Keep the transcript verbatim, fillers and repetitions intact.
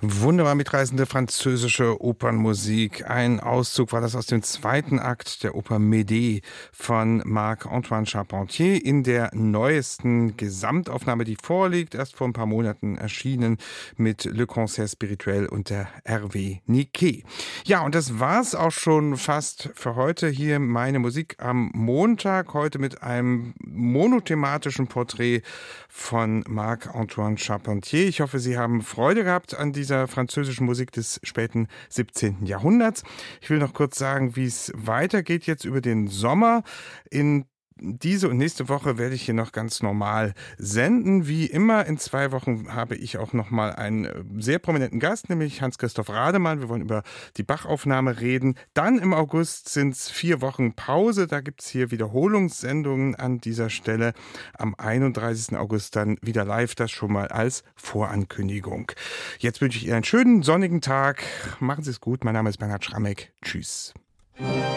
Wunderbar mitreißende französische Opernmusik. Ein Auszug war das aus dem zweiten Akt der Oper Médée von Marc-Antoine Charpentier in der neuesten Gesamtaufnahme, die vorliegt, erst vor ein paar Monaten erschienen mit Le Concert Spirituel und der Hervé Niquet. Ja, und das war's auch schon fast für heute hier meine Musik am Montag. Heute mit einem monothematischen Porträt von Marc-Antoine Charpentier. Ich hoffe, Sie haben Freude gehabt an dieser französischen Musik des späten siebzehnten Jahrhunderts. Ich will noch kurz sagen, wie es weitergeht jetzt über den Sommer. In diese und nächste Woche werde ich hier noch ganz normal senden. Wie immer, in zwei Wochen habe ich auch noch mal einen sehr prominenten Gast, nämlich Hans-Christoph Rademann. Wir wollen über die Bach-Aufnahme reden. Dann im August sind es vier Wochen Pause. Da gibt es hier Wiederholungssendungen an dieser Stelle. Am einunddreißigsten August dann wieder live, das schon mal als Vorankündigung. Jetzt wünsche ich Ihnen einen schönen sonnigen Tag. Machen Sie es gut. Mein Name ist Bernhard Schrammeck. Tschüss.